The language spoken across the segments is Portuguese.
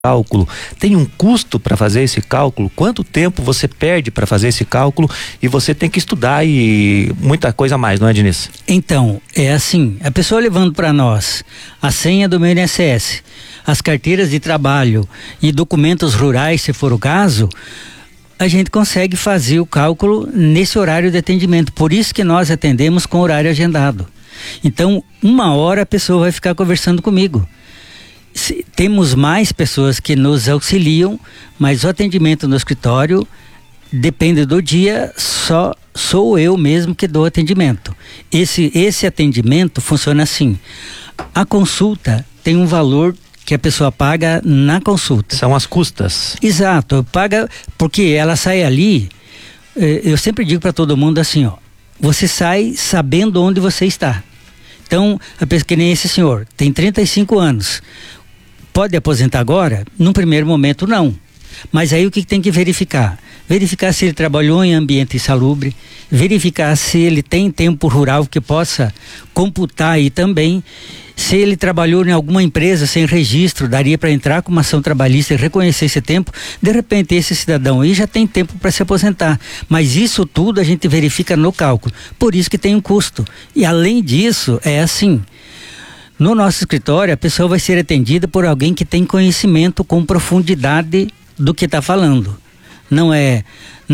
cálculo, tem um custo para fazer esse cálculo? Quanto tempo você perde para fazer esse cálculo? E você tem que estudar e muita coisa a mais, não é, Diniz? Então, é assim, a pessoa levando para nós a senha do meu INSS, as carteiras de trabalho e documentos rurais, se for o caso, a gente consegue fazer o cálculo nesse horário de atendimento. Por isso que nós atendemos com horário agendado. Então, 1 hora a pessoa vai ficar conversando comigo. Temos mais pessoas que nos auxiliam, mas o atendimento no escritório depende do dia, só sou eu mesmo que dou atendimento. Esse atendimento funciona assim: a consulta tem um valor que a pessoa paga na consulta. São as custas. Exato, paga porque ela sai ali. Eu sempre digo para todo mundo assim, ó: você sai sabendo onde você está. Então, que nem esse senhor, tem 35 anos. Pode aposentar agora? Num primeiro momento, não. Mas aí o que tem que verificar? Verificar se ele trabalhou em ambiente insalubre, verificar se ele tem tempo rural que possa computar aí também, se ele trabalhou em alguma empresa sem registro, daria para entrar com uma ação trabalhista e reconhecer esse tempo. De repente esse cidadão aí já tem tempo para se aposentar, mas isso tudo a gente verifica no cálculo, por isso que tem um custo. E além disso, é assim: no nosso escritório, a pessoa vai ser atendida por alguém que tem conhecimento com profundidade do que está falando. Não é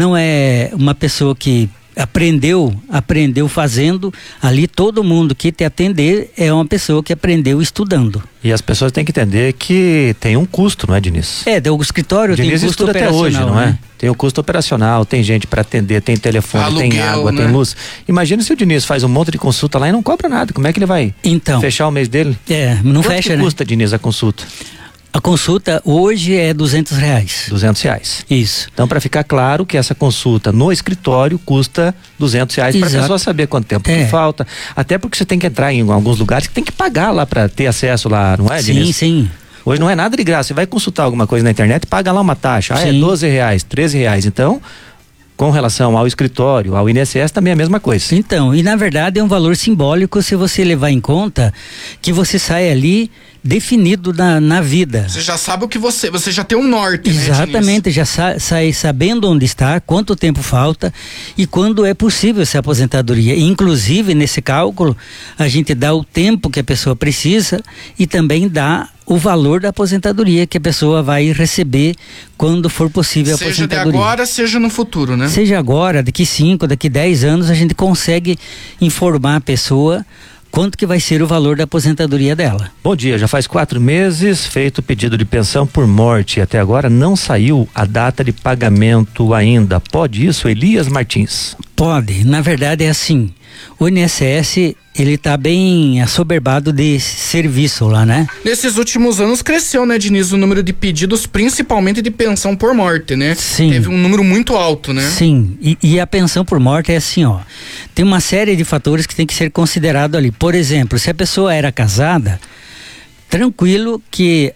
uma pessoa que aprendeu fazendo. Ali todo mundo que te atender é uma pessoa que aprendeu estudando. E as pessoas têm que entender que tem um custo, não é, Diniz? O escritório tem custo estuda operacional até hoje, não é? né? Tem o custo operacional, tem gente para atender, tem telefone, aluguel, tem água, né? tem luz. Imagina se o Diniz faz um monte de consulta lá e não cobra nada. Como é que ele vai fechar o mês dele? Não Quanto fecha, que né? custa, Diniz, a consulta? A consulta hoje é R$200. R$200. Isso. Então, para ficar claro que essa consulta no escritório custa R$200 para a pessoa saber quanto tempo que falta. Até porque você tem que entrar em alguns lugares que tem que pagar lá para ter acesso lá, não é, Diniz? Sim. Hoje não é nada de graça. Você vai consultar alguma coisa na internet, paga lá uma taxa. É R$12, R$13. Então, com relação ao escritório, ao INSS, também é a mesma coisa. Então, e na verdade é um valor simbólico se você levar em conta que você sai ali definido na vida. Você já sabe o que você já tem um norte, exatamente, né, já sai sabendo onde está, quanto tempo falta e quando é possível essa aposentadoria. Inclusive, nesse cálculo, a gente dá o tempo que a pessoa precisa e também dá o valor da aposentadoria que a pessoa vai receber quando for possível a aposentadoria. Seja de agora, seja no futuro, né? Seja agora, daqui 5, daqui 10 anos, a gente consegue informar a pessoa quanto que vai ser o valor da aposentadoria dela. Bom dia, já faz 4 meses feito o pedido de pensão por morte. Até agora não saiu a data de pagamento ainda. Pode isso, Elias Martins? Pode, na verdade é assim. O INSS, ele tá bem assoberbado de serviço lá, né? Nesses últimos anos cresceu, né, Diniz, o número de pedidos, principalmente de pensão por morte, né? Sim. Teve um número muito alto, né? Sim, e a pensão por morte é assim, ó. Tem uma série de fatores que tem que ser considerado ali. Por exemplo, se a pessoa era casada, tranquilo que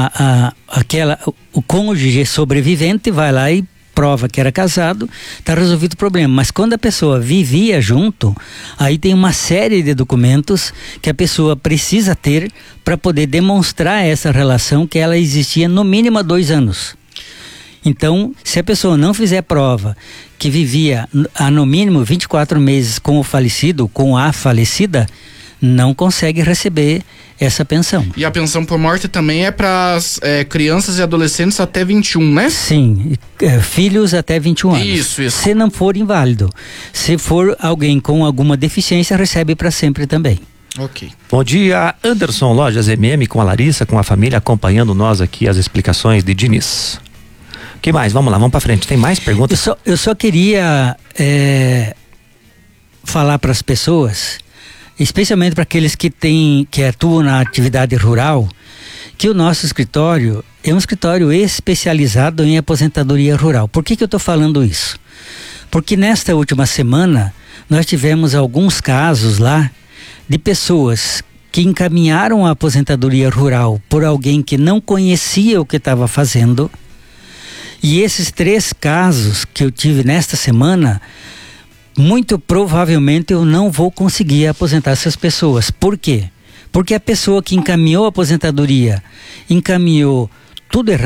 o cônjuge sobrevivente vai lá e prova que era casado, está resolvido o problema. Mas quando a pessoa vivia junto, aí tem uma série de documentos que a pessoa precisa ter para poder demonstrar essa relação que ela existia no mínimo há 2 anos. Então, se a pessoa não fizer prova que vivia há no mínimo 24 meses com o falecido, com a falecida, não consegue receber essa pensão. E a pensão por morte também é para crianças e adolescentes até 21, né? Sim, filhos até 21 anos. Isso. Se não for inválido. Se for alguém com alguma deficiência, recebe para sempre também. Ok. Bom dia, Anderson, Lojas MM, com a Larissa, com a família, acompanhando nós aqui as explicações de Diniz. O que mais? Vamos lá, vamos para frente. Tem mais perguntas? Eu só queria falar para as pessoas, especialmente para aqueles que atuam na atividade rural, que o nosso escritório é um escritório especializado em aposentadoria rural. Por que eu estou falando isso? Porque nesta última semana nós tivemos alguns casos lá de pessoas que encaminharam a aposentadoria rural por alguém que não conhecia o que estava fazendo. E esses 3 casos que eu tive nesta semana, muito provavelmente eu não vou conseguir aposentar essas pessoas. Por quê? Porque a pessoa que encaminhou a aposentadoria encaminhou tudo errado.